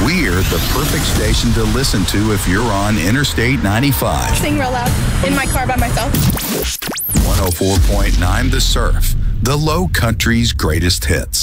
We're the perfect station to listen to if you're on Interstate 95. Sing real loud in my car by myself. 104.9 The Surf, the Low Country's greatest hits.